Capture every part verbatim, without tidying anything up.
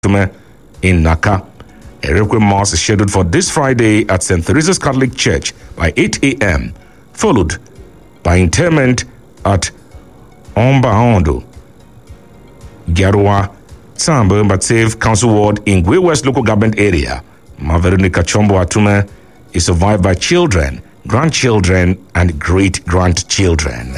in Naka. A requiem mass is scheduled for this Friday at Saint Teresa's Catholic Church by eight a.m., followed by interment at Ombahondo, Garua, Sambo, Mbatsev Council Ward in Gwe West Local Government Area. Ma Veronica Chombo Atume is survived by children, grandchildren, and great-grandchildren.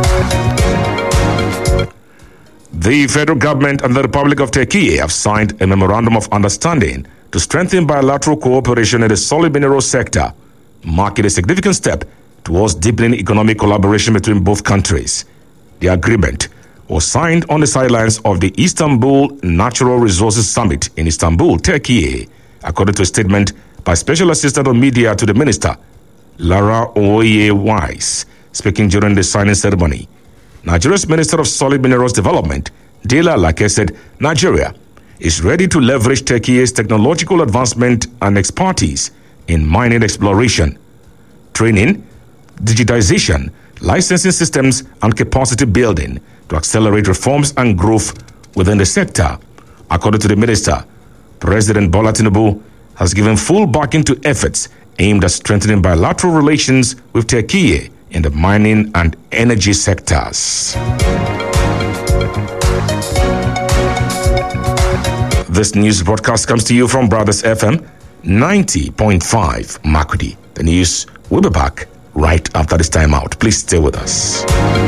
The federal government and the Republic of Turkey have signed a memorandum of understanding to strengthen bilateral cooperation in the solid mineral sector, marking a significant step towards deepening economic collaboration between both countries. The agreement was signed on the sidelines of the Istanbul Natural Resources Summit in Istanbul, Turkey, according to a statement by Special Assistant on Media to the Minister, Lara Oye-Wise, speaking during the signing ceremony. Nigeria's Minister of Solid Minerals Development, Dela Lake, said Nigeria is ready to leverage Turkey's technological advancement and expertise in mining exploration, training, digitization, licensing systems, and capacity building to accelerate reforms and growth within the sector. According to the minister, President Bola Tinubu has given full backing to efforts aimed at strengthening bilateral relations with Turkey in the mining and energy sectors. This news broadcast comes to you from Brothers F M ninety point five Makurdi. The news will be back right after this time out. Please stay with us.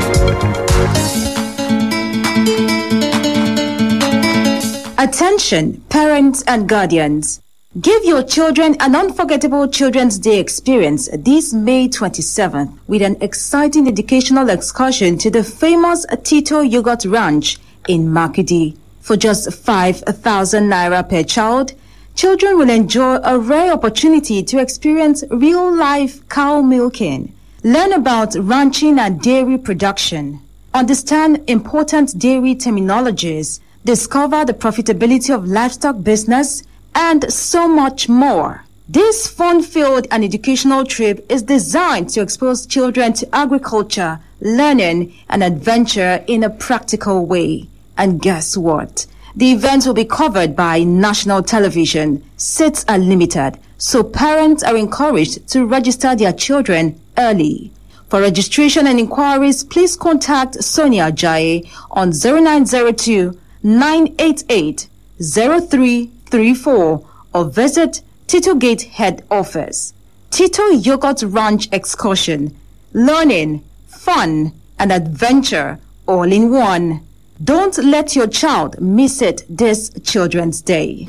Attention, parents and guardians. Give your children an unforgettable Children's Day experience this May twenty-seventh with an exciting educational excursion to the famous Tito Yogurt Ranch in Makurdi. For just five thousand naira per child, children will enjoy a rare opportunity to experience real-life cow milking, learn about ranching and dairy production, understand important dairy terminologies, discover the profitability of livestock business, and so much more. This fun-filled and educational trip is designed to expose children to agriculture, learning, and adventure in a practical way. And guess what? The event will be covered by national television. Seats are limited, so parents are encouraged to register their children early. For registration and inquiries, please contact Sonia Ajayi on zero nine zero two, nine eight eight, zero three three four or visit Tito Gate Head Office. Tito Yogurt Ranch Excursion. Learning, fun, and adventure all in one. Don't let your child miss it this Children's Day.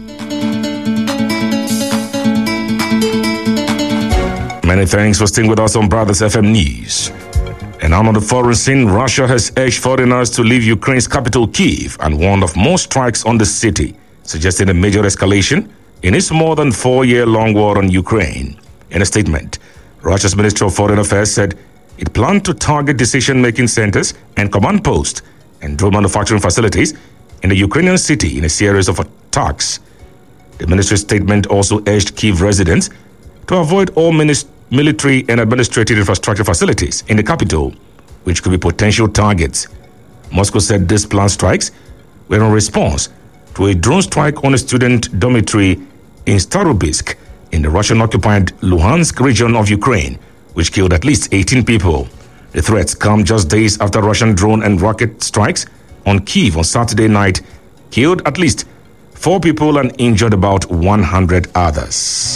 Many thanks for staying with us on Brothers F M News. And now on the foreign scene, Russia has urged foreigners to leave Ukraine's capital Kyiv and warned of more strikes on the city, suggesting a major escalation in its more than four-year-long war on Ukraine. In a statement, Russia's Ministry of Foreign Affairs said it planned to target decision-making centers and command posts and drone manufacturing facilities in the Ukrainian city in a series of attacks. The ministry's statement also urged Kyiv residents to avoid all minis- military and administrative infrastructure facilities in the capital, which could be potential targets. Moscow said these planned strikes were in response to a drone strike on a student dormitory in Starobisk in the Russian-occupied Luhansk region of Ukraine, which killed at least eighteen people. The threats come just days after Russian drone and rocket strikes on Kyiv on Saturday night killed at least four people and injured about one hundred others.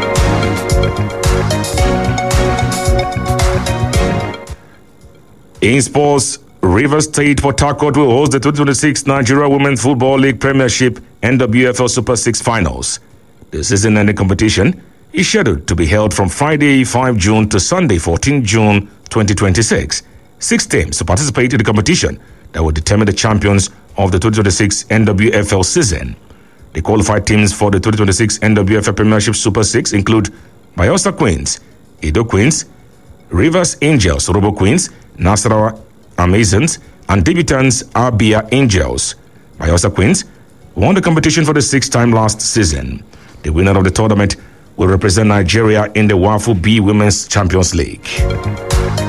In sports, Rivers State Port Harcourt will host the twenty twenty-six Nigeria Women's Football League Premiership N W F L Super six Finals. The season-ending competition is scheduled to be held from Friday, the fifth of June to Sunday, the fourteenth of June, twenty twenty-six. Six teams to participate in the competition that will determine the champions of the twenty twenty-six N W F L season. The qualified teams for the twenty twenty-six N W F L Premiership Super six include Bayelsa Queens, Edo Queens, Rivers Angels, Robo Queens, Nasarawa Amazons, and debutants Abia Angels. Bayelsa Queens won the competition for the sixth time last season. The winner of the tournament will represent Nigeria in the WAFU B Women's Champions League.